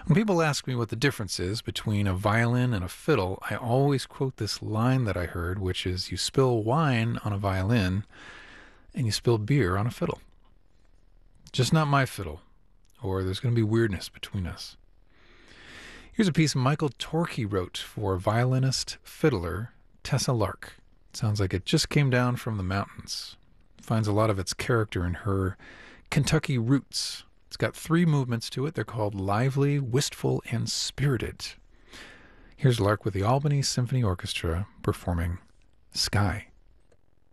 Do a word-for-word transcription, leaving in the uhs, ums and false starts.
When people ask me what the difference is between a violin and a fiddle, I always quote this line that I heard, which is you spill wine on a violin and you spill beer on a fiddle. Just not my fiddle, or there's going to be weirdness between us. Here's a piece Michael Torke wrote for violinist fiddler Tessa Lark. It sounds like it just came down from the mountains. It finds a lot of its character in her Kentucky roots. It's got three movements to it. They're called lively, wistful, and spirited. Here's Lark with the Albany Symphony Orchestra performing Sky.